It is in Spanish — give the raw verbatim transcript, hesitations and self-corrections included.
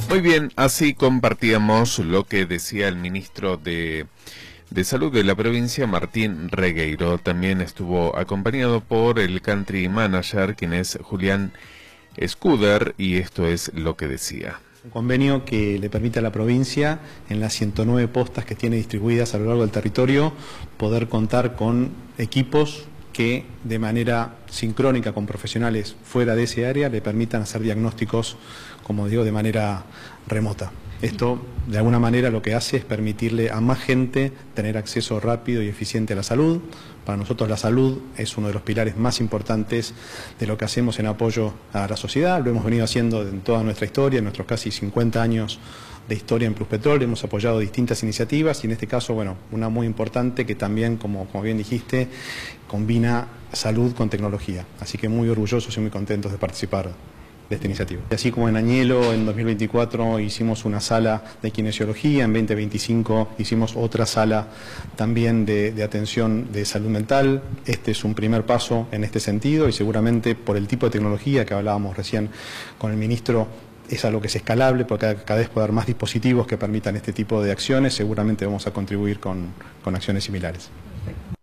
Muy bien, así compartíamos lo que decía el ministro de, de Salud de la provincia, Martín Regueiro. También estuvo acompañado por el country manager, quien es Julián Escuder, y esto es lo que decía. Un convenio que le permite a la provincia, en las ciento nueve postas que tiene distribuidas a lo largo del territorio, poder contar con equipos que de manera sincrónica con profesionales fuera de ese área le permitan hacer diagnósticos, como digo, de manera remota. Esto, de alguna manera, lo que hace es permitirle a más gente tener acceso rápido y eficiente a la salud. Para nosotros la salud es uno de los pilares más importantes de lo que hacemos en apoyo a la sociedad. Lo hemos venido haciendo en toda nuestra historia, en nuestros casi cincuenta años de historia en Pluspetrol. Hemos apoyado distintas iniciativas y en este caso, bueno, una muy importante que también, como, como bien dijiste, combina salud con tecnología. Así que muy orgullosos y muy contentos de participar de esta iniciativa. Y así como en Añelo en dos mil veinticuatro hicimos una sala de kinesiología, en veinte veinticinco hicimos otra sala también de, de atención de salud mental. Este es un primer paso en este sentido y seguramente por el tipo de tecnología que hablábamos recién con el ministro es algo que es escalable porque cada, cada vez puede haber más dispositivos que permitan este tipo de acciones. Seguramente vamos a contribuir con, con acciones similares.